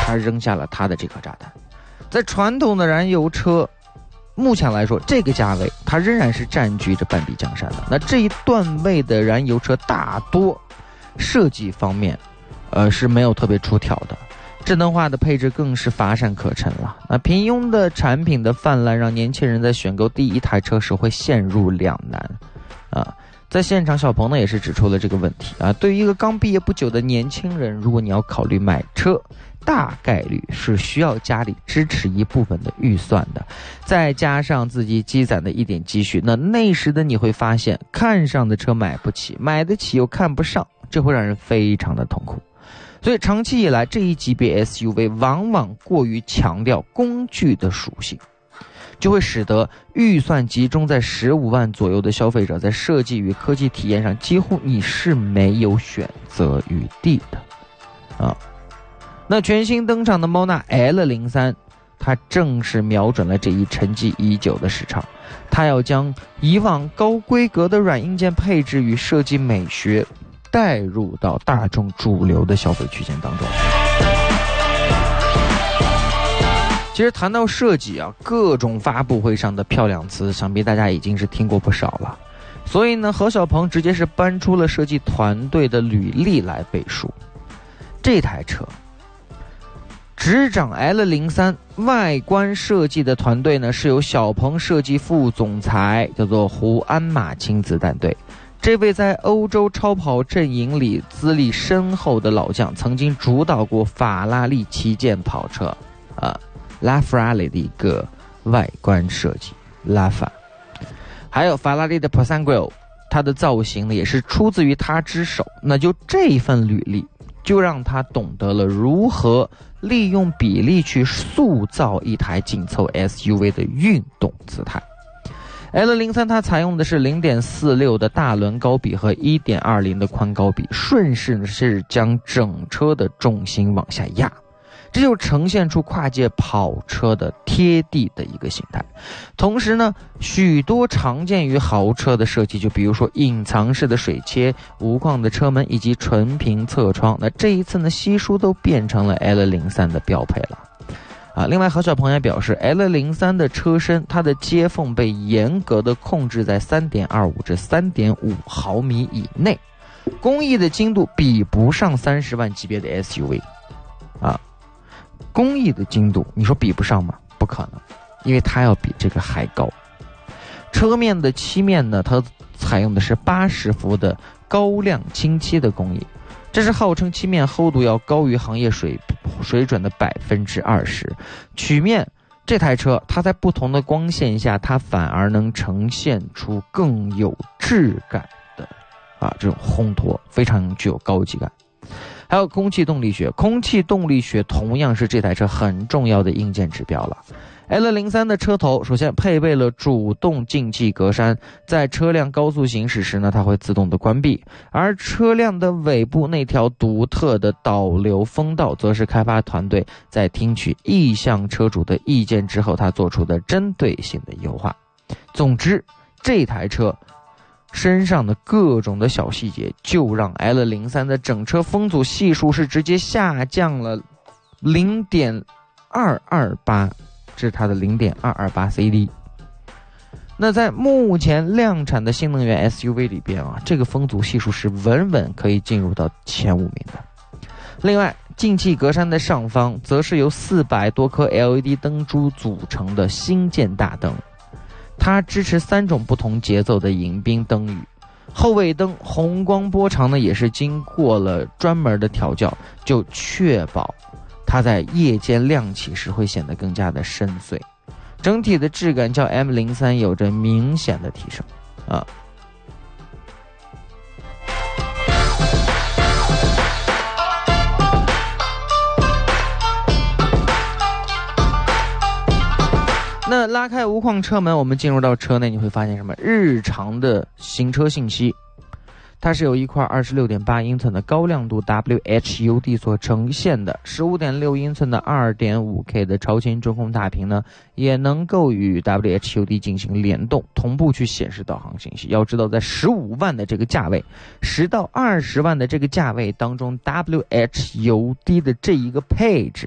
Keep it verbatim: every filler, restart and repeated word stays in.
他扔下了他的这颗炸弹。在传统的燃油车目前来说，这个价位它仍然是占据着半壁江山的。那这一段位的燃油车大多设计方面呃是没有特别出挑的，智能化的配置更是乏善可陈了。那平庸的产品的泛滥让年轻人在选购第一台车时会陷入两难啊。在现场，小鹏呢也是指出了这个问题啊。对于一个刚毕业不久的年轻人，如果你要考虑买车，大概率是需要家里支持一部分的预算的，再加上自己积攒的一点积蓄，那那时的你会发现，看上的车买不起，买得起又看不上，这会让人非常的痛苦。所以长期以来，这一级别 S U V 往往过于强调工具的属性，就会使得预算集中在十五万左右的消费者在设计与科技体验上几乎你是没有选择余地的啊。那全新登场的猫纳 L 零三， 它正是瞄准了这一沉寂已久的市场，它要将以往高规格的软硬件配置与设计美学带入到大众主流的消费区间当中。其实谈到设计啊，各种发布会上的漂亮词想必大家已经是听过不少了，所以呢，何小鹏直接是搬出了设计团队的履历来背书。这台车执掌 L 零三 外观设计的团队呢，是由小鹏设计副总裁叫做胡安马亲自带队。这位在欧洲超跑阵营里资历深厚的老将，曾经主导过法拉利旗舰跑车啊拉法拉利的一个外观设计拉法，还有法拉利的 Passanguel， 它的造型呢也是出自于他之手。那就这份履历，就让他懂得了如何利用比例去塑造一台紧凑 S U V 的运动姿态。L 零三 它采用的是 零点四六 的大轮高比和 一点二零 的宽高比，顺势是将整车的重心往下压，这就呈现出跨界跑车的贴地的一个形态。同时呢，许多常见于豪车的设计，就比如说隐藏式的水切、无框的车门以及纯平侧窗，那这一次呢，稀疏都变成了 L 零三 的标配了。啊，另外何小鹏也表示 L 零三 的车身它的接缝被严格的控制在 三点二五 至 三点五 毫米以内，工艺的精度比不上三十万级别的 S U V 啊。工艺的精度你说比不上吗？不可能，因为它要比这个还高。车面的漆面呢，它采用的是八十伏的高亮清漆的工艺，这是号称漆面厚度要高于行业水水准的百分之二十。曲面这台车它在不同的光线下，它反而能呈现出更有质感的啊这种烘托，非常具有高级感。还有空气动力学，空气动力学同样是这台车很重要的硬件指标了。L 零三 的车头首先配备了主动进气格栅，在车辆高速行驶时呢，它会自动的关闭。而车辆的尾部那条独特的导流风道，则是开发团队在听取意向车主的意见之后，它做出的针对性的优化。总之，这台车身上的各种的小细节，就让 L 零三 的整车风阻系数是直接下降了 零点二二八， 这是它的 零点二二八 C D。 那在目前量产的新能源 S U V 里边啊，这个风阻系数是稳稳可以进入到前五名的。另外，进气格栅的上方则是由四百多颗 L E D 灯珠组成的星舰大灯，它支持三种不同节奏的迎宾灯语，后尾灯红光波长呢也是经过了专门的调教，就确保它在夜间亮起时会显得更加的深邃，整体的质感较 M 零三 有着明显的提升啊。那拉开无框车门，我们进入到车内，你会发现什么？日常的行车信息，它是由一块 二十六点八英寸的高亮度 W H U D 所呈现的， 十五点六英寸的 二点五 K 的超清中控大屏呢，也能够与 W H U D 进行联动，同步去显示导航信息。要知道，在十五万的这个价位，十到二十万的这个价位当中， W H U D 的这一个配置